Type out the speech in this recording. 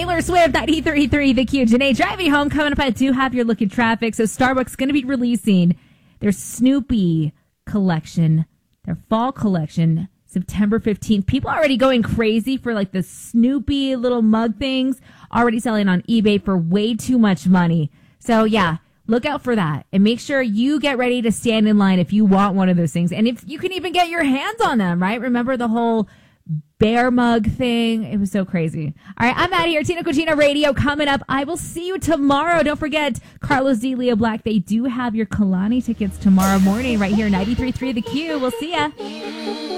Taylor Swift, 93.3 The Q. Janae, driving home. Coming up, I do have your look at traffic. So Starbucks going to be releasing their Snoopy collection, their fall collection, September 15th. People are already going crazy for like the Snoopy little mug things, already selling on eBay for way too much money. So yeah, look out for that and make sure you get ready to stand in line if you want one of those things. And if you can even get your hands on them, right? Remember the whole bear mug thing? It was so crazy. All right, I'm out of here. Tina Cochina Radio coming up. I will see you tomorrow. Don't forget, Carlos D. Leo Black. They do have your Kalani tickets tomorrow morning right here, 93.3 The Q. We'll see ya.